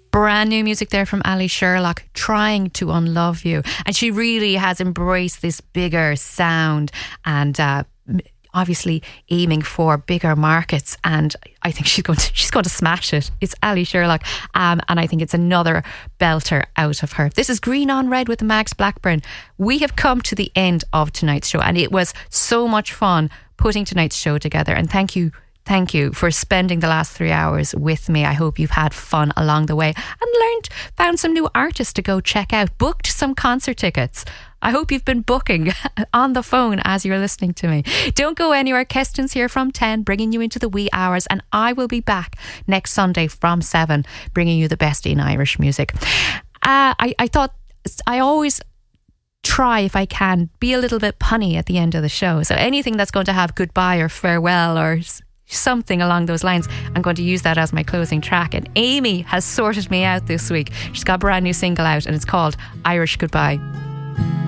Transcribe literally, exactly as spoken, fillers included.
Brand new music there from Ali Sherlock, Trying to Unlove You. And she really has embraced this bigger sound and uh, obviously aiming for bigger markets, and I think she's going to she's going to smash it. It's Ali Sherlock, um, and I think it's another belter out of her. This is Green on Red with Max Blackburn. We have come to the end of tonight's show, and it was so much fun putting tonight's show together, and thank you Thank you for spending the last three hours with me. I hope you've had fun along the way and learned, found some new artists to go check out, booked some concert tickets. I hope you've been booking on the phone as you're listening to me. Don't go anywhere. Keston's here from ten, bringing you into the wee hours, and I will be back next Sunday from seven, bringing you the best in Irish music. Uh, I, I thought I always try, if I can, be a little bit punny at the end of the show. So anything that's going to have goodbye or farewell or something along those lines, I'm going to use that as my closing track. And Amy has sorted me out this week. She's got a brand new single out and it's called Irish Goodbye.